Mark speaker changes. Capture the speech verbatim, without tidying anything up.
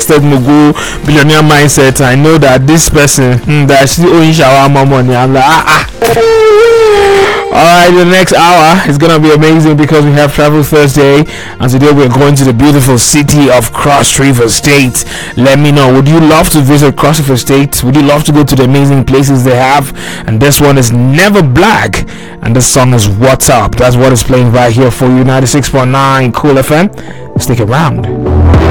Speaker 1: estate mogul, billionaire mindset. I know that this person mm, that still owing shawarma money. I'm like, ah, ah. Alright, the next hour is gonna be amazing because we have Travel Thursday, and today we're going to the beautiful city of Cross River State. Let me know, would you love to visit Cross River State? Would you love to go to the amazing places they have? And this one is Never Black, and this song is What's Up. That's what is playing right here for you. Ninety-six point nine Cool F M. Stick around.